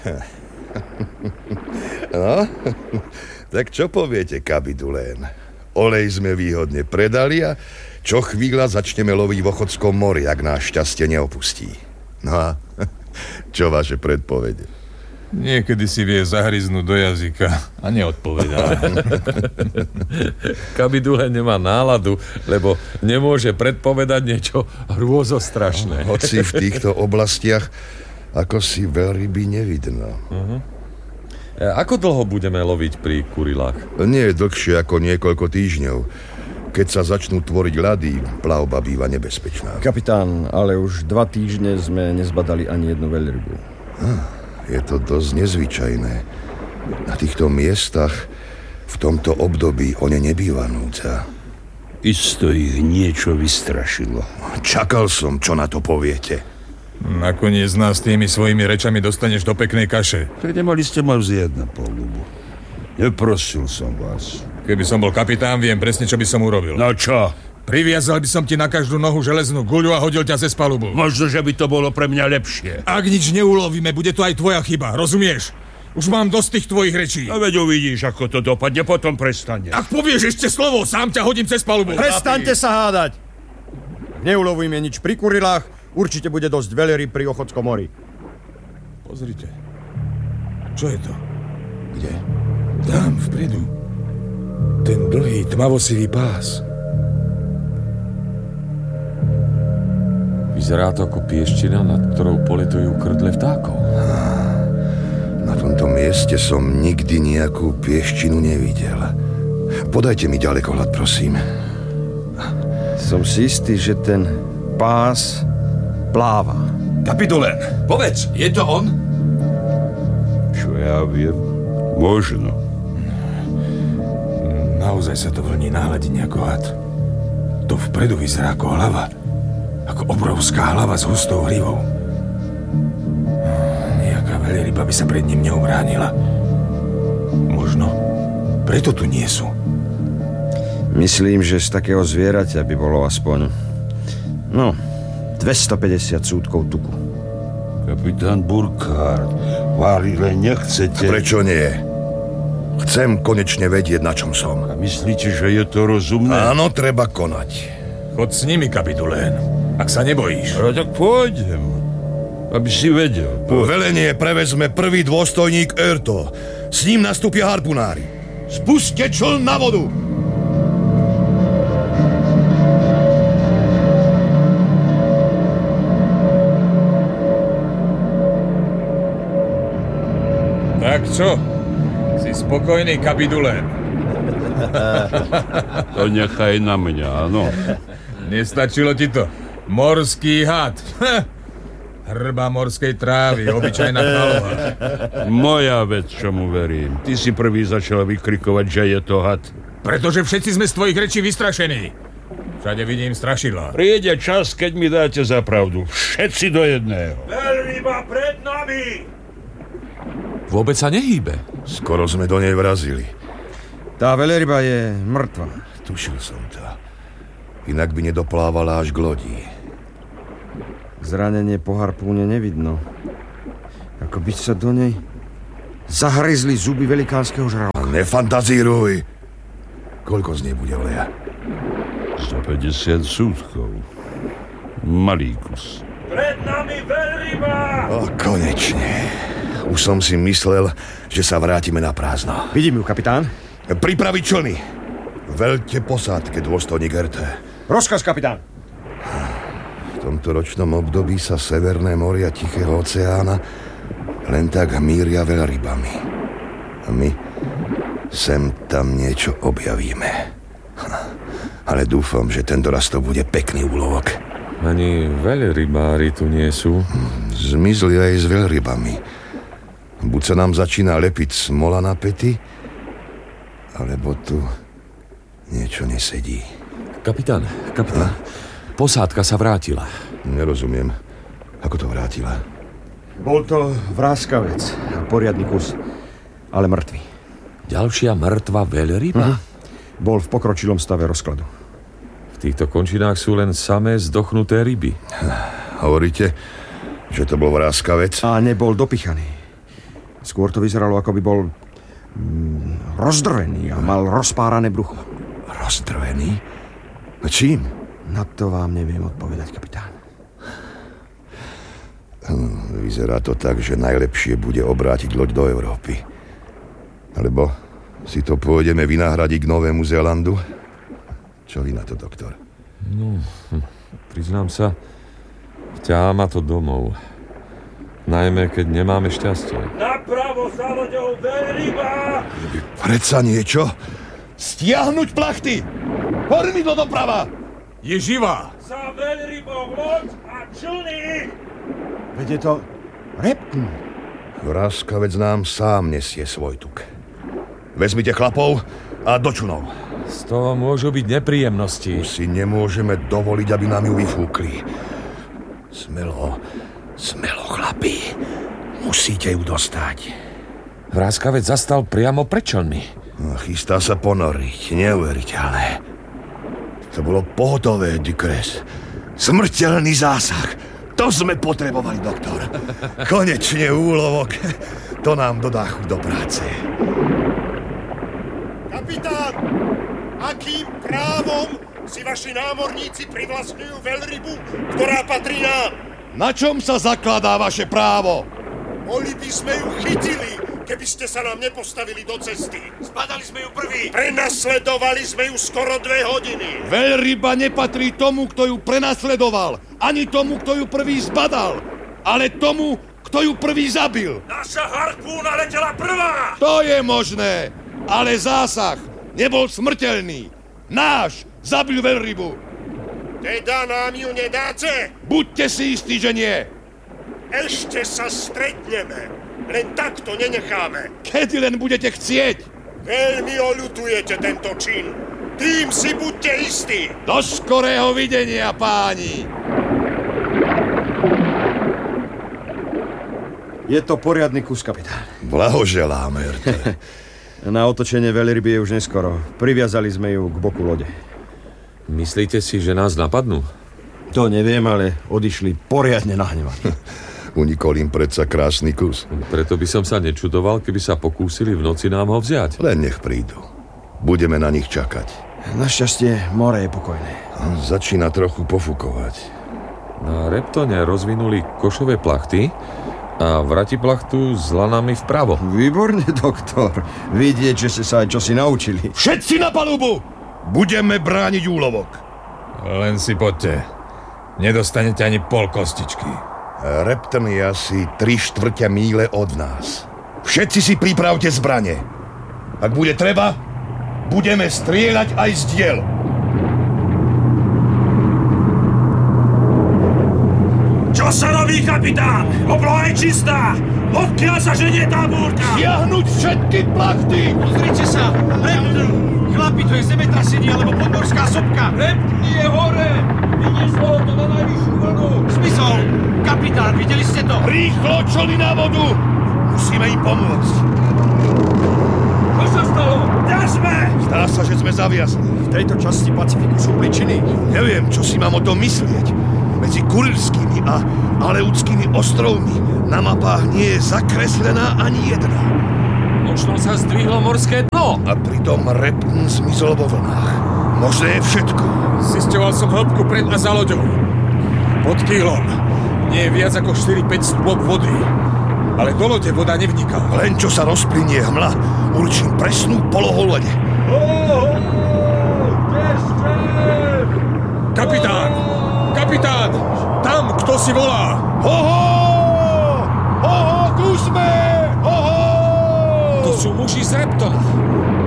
No, tak čo poviete, kapitulén? Olej sme výhodne predali a čo chvíľa začneme loviť v Ochotskom mori, ak nás šťastie neopustí. No a čo vaše predpovede? Niekedy si vie zahryznúť do jazyka a neodpovedá. Kapitulén nemá náladu, lebo nemôže predpovedať niečo hrôzostrašné. Hoci v týchto oblastiach ako si veľryby nevidno. Ako dlho budeme loviť pri Kurilách? Nie je dlhšie ako niekoľko týždňov. Keď sa začnú tvoriť ľady, plavba býva nebezpečná. Kapitán, ale už 2 týždne sme nezbadali ani jednu veľrybu. Je to dosť nezvyčajné. Na týchto miestach v tomto období one nebýva núdza. Isto ich niečo vystrašilo. Čakal som, čo na to poviete. Nakoniec nás tými svojimi rečami dostaneš do peknej kaše. Tak nemali ste ma vziať na palubu. Neprosil som vás. Keby som bol kapitán, viem presne, čo by som urobil. No čo? Priviazal by som ti na každú nohu železnú guľu a hodil ťa cez palubu. Možno, že by to bolo pre mňa lepšie. Ak nič neulovíme, bude to aj tvoja chyba, rozumieš? Už mám dosť tých tvojich rečí. No veď uvidíš, ako to dopadne, potom prestane. Ak povieš ešte slovo, sám ťa hodím cez palubu. Prestaňte sa hádať! Neulovíme nič pri Kurilách, určite bude dosť veľryb pri Ochotskom mori. Pozrite. Čo je to? Kde? Tam, vpredu. Ten dlhý, tmavosivý pás. Vyzerá to ako pieština, nad ktorou poletujú krdle vtákov. Na tomto mieste som nikdy nejakú pieštinu nevidel. Podajte mi ďalekohľad, prosím. Som si istý, že ten pás pláva. Kapitulén, povedz, je to on? Čo ja viem? Možno. Naozaj sa to vlní na hladine ako had. To vpredu vyzerá ako hlava. Ako obrovská hlava s hustou hlivou. Nejaká veľryba by sa pred ním neubránila. Možno preto tu nie sú. Myslím, že z takého zvieraťa by bolo aspoň 250 súdkov tuku. Kapitán Burkhardt, várile nechcete... Prečo nie? Chcem konečne vedieť, na čom som. A myslíte, že je to rozumné? Áno, treba konať. Chod s nimi, kapitulén, ak sa nebojíš. No tak pôjdem, aby si vedel. Velenie prevezme prvý dôstojník Erto. S ním nastúpia harpunári. Spuste čln na vodu! Tak čo? Si spokojný, kapitulén? To nechaj na mňa, áno. Nestačilo ti to? Morský had. Hrba morskej trávy, obyčajná chaloha. Moja vec, čomu verím. Ty si prvý začal vykrikovať, že je to had. Pretože všetci sme z tvojich rečí vystrašení. Všade vidím strašidlá. Príde čas, keď mi dáte za pravdu. Všetci do jedného. Veľryba pred nami! Vôbec sa nehýbe. Skoro sme do nej vrazili. Tá veľryba je mŕtva. Tušil som to. Inak by nedoplávala až k lodi. Zranenie po harpúne nevidno. Ako by sa do nej zahryzli zuby velikánskeho žraloka. Nefantazíruj! Koľko z nej bude oleja? 150 súdkov. Malý kus. Pred nami veľryba! Konečne. Už som si myslel, že sa vrátime na prázdno. Vidím ju, kapitán. Pripraviť člny. Veľte posádke, dôstojník RT. Rozkaz, kapitán. V tomto ročnom období sa Severné moria Tichého oceána len tak hmíria veľrybami. A my sem tam niečo objavíme. Ale dúfam, že tento raz to bude pekný úlovok. Ani veľrybári tu nie sú. Zmizli aj s veľrybami. Buď sa nám začína lepiť smola na pety, alebo tu niečo nesedí. Kapitán, posádka sa vrátila. Nerozumiem. Ako to vrátila? Bol to vráskavec a poriadny kus, ale mŕtvy. Ďalšia mŕtva veľryba? Bol v pokročilom stave rozkladu. V týchto končinách sú len samé zdochnuté ryby. Hovoríte, že to bol vráskavec? A nebol dopichaný. Skôr to vyzeralo, ako by bol rozdrvený a mal rozpárané brucho. Rozdrvený? No čím? Na to vám neviem odpovedať, kapitán. Vyzerá to tak, že najlepšie bude obrátiť loď do Európy. Alebo si to pôjdeme vynáhradiť k Novému Zélandu? Čo vy na to, doktor? No, priznám sa, ťahá ma to domov. Najmä, keď nemáme šťastie. Napravo za loďou veľryba! Predsa niečo? Stiahnuť plachty! Hormidlo doprava! Je živá! Za veľrybou loď a člny! Veď je to Repton. Vraskavec nám sám nesie svoj tuk. Vezmite chlapov a do člnov. Z toho môžu byť nepríjemnosti. Si nemôžeme dovoliť, aby nám ju vyfúkli. Smelo, chlapi. Musíte ju dostať. Vraskavec zastal priamo pred člnmi. Chystá sa ponoriť. Neuveriteľné. To bolo pohotové, Ducres. Smrteľný zásah. To sme potrebovali, doktor. Konečne úlovok. To nám dodá chuť do práce. Kapitán, akým právom si vaši námorníci privlastňujú veľrybu, ktorá patrí nám? Na čom sa zakladá vaše právo? Boli by sme ju chytili, keby ste sa nám nepostavili do cesty. Zbadali sme ju prvý! Prenasledovali sme ju skoro 2 hodiny. Veľryba nepatrí tomu, kto ju prenasledoval, ani tomu, kto ju prvý zbadal, ale tomu, kto ju prvý zabil. Naša harpúna letela prvá! To je možné, ale zásah nebol smrteľný. Náš zabil veľrybu. Teda nám ju nedáte? Buďte si istí, že nie. Ešte sa stretneme. Len tak to nenecháme. Kedy len budete chcieť. Veľmi oľutujete tento čin. Tým si buďte istí. Do skorého videnia, páni. Je to poriadny kus, kapitán. Blahoželáme, Erte. Na otočenie veľryby je už neskoro. Priviazali sme ju k boku lode. Myslíte si, že nás napadnú? To neviem, ale odišli poriadne nahnevaní. Unikol im predsa krásny kus. Preto by som sa nečudoval, keby sa pokúsili v noci nám ho vziať. Len nech prídu. Budeme na nich čakať. Našťastie more je pokojné. Začína trochu pofúkovať. Na Reptone rozvinuli košové plachty a vratiplachtu s lanami vpravo. Výborne, doktor. Vidieť, že ste sa aj čosi naučili. Všetci na palubu! Budeme brániť úlovok. Len si poďte. Nedostanete ani pol kostičky. Repton je asi 3/4 míle od nás. Všetci si pripravte zbrane. Ak bude treba, budeme strieľať aj z diel. Čo sa robí, kapitán? Obloha je čistá! Odkiaľ sa ženie tá búrka? Stiahnuť všetky plachty! Pozrite sa! Repton! Chlapi, to je zemetrasenie alebo podmorská sopka! Repton je hore! Vynieslo to na najvyššiu vlnu! Zmizol! Kapitán, videli ste to? Rýchlo čoli na vodu! Musíme im pomôcť. Čo sa stalo? Ťažme! Zdá sa, že sme zaviazli. V tejto časti Pacifiku sú pličiny. Neviem, čo si mám o tom myslieť. Medzi Kurilskými a Aleutskými ostrovmi na mapách nie je zakreslená ani jedna. Možno sa zdvihlo morské dno. A pritom Repton zmizol vo vlnách. Možné je všetko. Zisťoval som hĺbku pred a za loďou. Pod kýlom. Nie je viac ako 4-5 stôp vody. Ale do lode voda nevniká. Len čo sa rozplynie hmla, určím presnú polohu lode. Kapitán! Kapitán! Tam, kto si volá! Hoho! Hoho, tu sme! Hoho! To sú muži z Reptona.